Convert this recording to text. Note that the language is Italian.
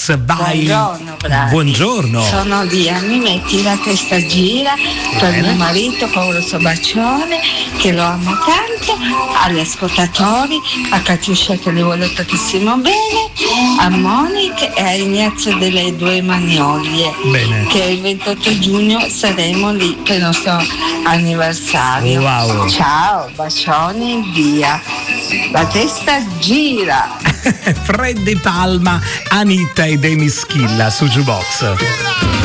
Jukebox by... Buongiorno, bravi. Buongiorno. Sono Dia, mi metti la testa gira per mio marito Paolo Sobaccione, che lo amo tanto, agli ascoltatori, a Catiuscia che le vuole tantissimo bene, a Monica e a Ignazio delle Due Magnolie. Bene. Che il 28 giugno saremo lì per il nostro anniversario. Wow. Ciao, bacioni, via. La testa gira. Freddy Palma, Anita e Demi Schilla su Jukebox.